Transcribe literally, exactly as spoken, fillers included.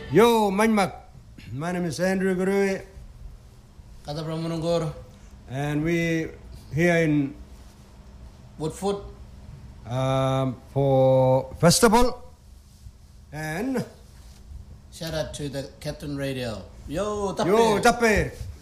Yo, Manmak. My name is Andrew Gurui. Kata Pramunungur. And we here in Woodfoot. Um, for festival. And shout out to the Captain Radio. Yo, Tappe. Yo, Tappe.